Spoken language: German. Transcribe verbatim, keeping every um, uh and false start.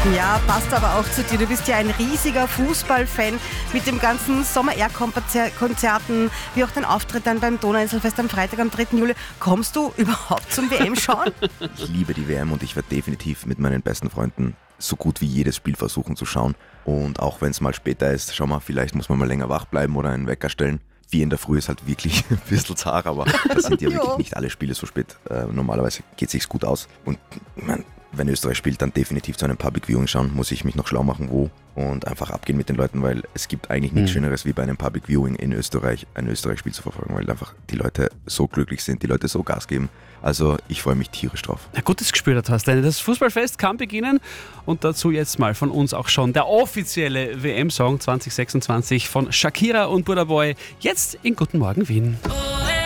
Ja, passt aber auch zu dir. Du bist ja ein riesiger Fußballfan mit dem ganzen Sommer-Air-Konzerten, wie auch den Auftritt dann beim Donauinselfest am Freitag, am dritten Juli. Kommst du überhaupt zum W M-Schauen? Ich liebe die W M und ich werde definitiv mit meinen besten Freunden so gut wie jedes Spiel versuchen zu schauen. Und auch wenn es mal später ist, schau mal, vielleicht muss man mal länger wach bleiben oder einen Wecker stellen. Wie in der Früh ist halt wirklich ein bisschen zart, aber das sind ja wirklich nicht alle Spiele so spät. Äh, normalerweise geht es sich gut aus. Und man, wenn Österreich spielt, dann definitiv zu einem Public Viewing schauen, muss ich mich noch schlau machen, wo und einfach abgehen mit den Leuten, weil es gibt eigentlich nichts mhm. Schöneres, wie bei einem Public Viewing in Österreich ein Österreich-Spiel zu verfolgen, weil einfach die Leute so glücklich sind, die Leute so Gas geben. Also ich freue mich tierisch drauf. Na, gutes Gespür, hast du. Das Fußballfest kann beginnen und dazu jetzt mal von uns auch schon der offizielle W M-Song zwanzig sechsundzwanzig von Shakira und Burna Boy, jetzt in Guten Morgen Wien.